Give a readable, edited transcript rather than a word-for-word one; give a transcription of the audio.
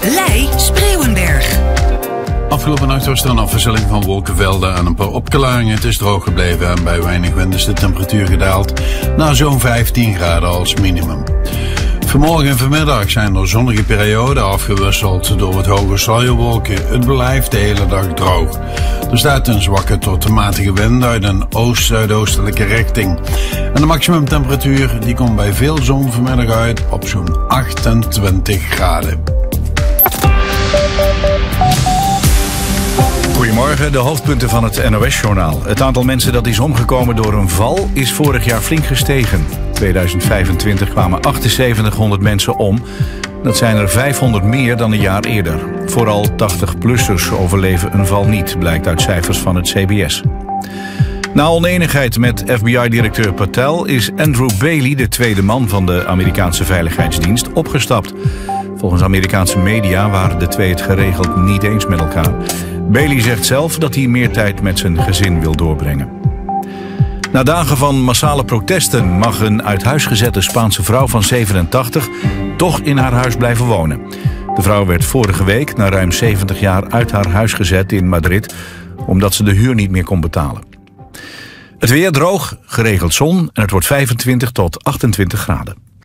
Leij-Spreeuwenberg. Afgelopen nacht was er een afwisseling van wolkenvelden en een paar opklaringen. Het is droog gebleven en bij weinig wind is de temperatuur gedaald naar zo'n 15 graden als minimum. Vanmorgen en vanmiddag zijn er zonnige perioden afgewisseld door wat hoge sluierwolken. Het blijft de hele dag droog. Er staat een zwakke tot matige wind uit een oost-zuidoostelijke richting. En de maximumtemperatuur die komt bij veel zon vanmiddag uit op zo'n 28 graden. Goedemorgen, de hoofdpunten van het NOS-journaal. Het aantal mensen dat is omgekomen door een val is vorig jaar flink gestegen. In 2025 kwamen 7800 mensen om. Dat zijn er 500 meer dan een jaar eerder. Vooral 80-plussers overleven een val niet, blijkt uit cijfers van het CBS. Na onenigheid met FBI-directeur Patel is Andrew Bailey, de tweede man van de Amerikaanse Veiligheidsdienst, opgestapt. Volgens Amerikaanse media waren de twee het geregeld niet eens met elkaar. Bailey zegt zelf dat hij meer tijd met zijn gezin wil doorbrengen. Na dagen van massale protesten mag een uit huis gezette Spaanse vrouw van 87 toch in haar huis blijven wonen. De vrouw werd vorige week na ruim 70 jaar uit haar huis gezet in Madrid, omdat ze de huur niet meer kon betalen. Het weer droog, geregeld zon en het wordt 25 tot 28 graden.